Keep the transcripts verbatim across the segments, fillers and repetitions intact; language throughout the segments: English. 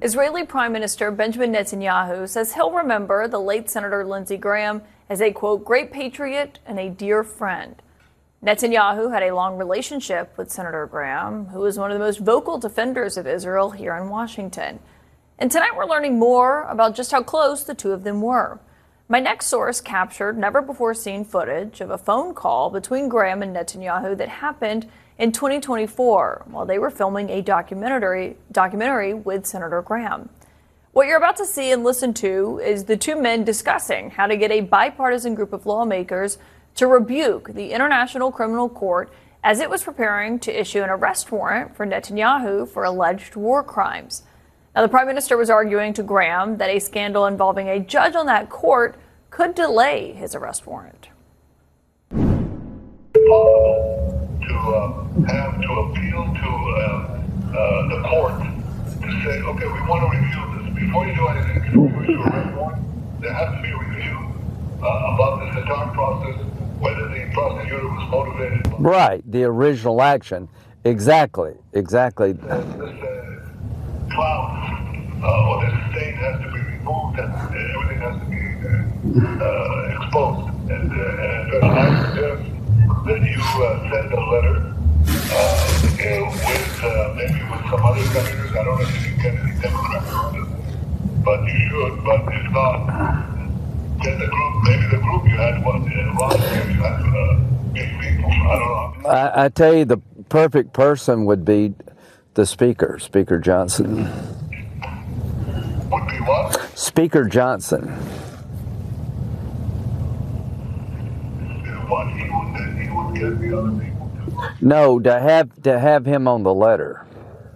Israeli Prime Minister Benjamin Netanyahu says he'll remember the late Senator Lindsey Graham as a, quote, great patriot and a dear friend. Netanyahu had a long relationship with Senator Graham, who is one of the most vocal defenders of Israel here in Washington. And tonight we're learning more about just how close the two of them were. My next source captured never-before-seen footage of a phone call between Graham and Netanyahu that happened in twenty twenty-four while they were filming a documentary documentary with Senator Graham. What you're about to see and listen to is the two men discussing how to get a bipartisan group of lawmakers to rebuke the International Criminal Court as it was preparing to issue an arrest warrant for Netanyahu for alleged war crimes. Now, the Prime Minister was arguing to Graham that a scandal involving a judge on that court could delay his arrest warrant. To uh, have to appeal to uh, uh, the court to say, okay, we want to review this. Before you do anything, before you issue a arrest warrant, there has to be a review uh, about this entire process, whether the prosecutor was motivated. Right, the original action. Exactly, exactly. Uh, this uh, cloud uh, or this stain has to be removed and uh, everything has to be uh, uh, exposed. And, uh, and I suggest that you uh, send a letter uh, with uh, maybe with some other senators. I don't know if you can get any Democrats, but you should. But if not, then the group, maybe the group you had was uh, Ron, you had uh, eight people. I don't know. I, I tell you, the perfect person would be the Speaker, Speaker Johnson. Would be what? Speaker Johnson. What he would, he would get the other people to. No, to have to have him on the letter.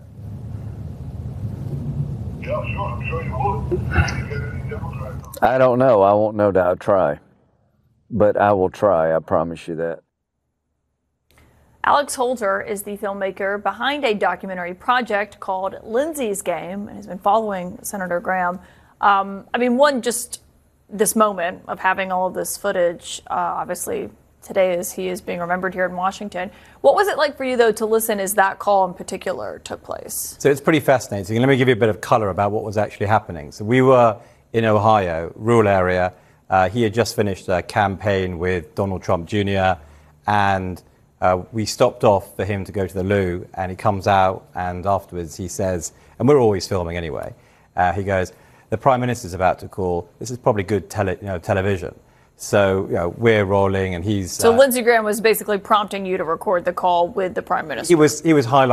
Yeah, sure. I'm sure you would. You get any Democrats. I don't know. I won't know. I'll try, but I will try. I promise you that. Alex Holzer is the filmmaker behind a documentary project called Lindsey's Game and has been following Senator Graham. Um, I mean, one, just this moment of having all of this footage, uh, obviously today as he is being remembered here in Washington. What was it like for you, though, to listen as that call in particular took place? So it's pretty fascinating. Let me give you a bit of color about what was actually happening. So we were in Ohio, rural area. Uh, he had just finished a campaign with Donald Trump Junior and uh, we stopped off for him to go to the loo, and he comes out, and afterwards he says, and we're always filming anyway, uh, he goes, the Prime Minister's about to call. This is probably good tele, you know, television. So, you know, we're rolling, and he's... So uh, Lindsey Graham was basically prompting you to record the call with the Prime Minister. He was, he was highlighting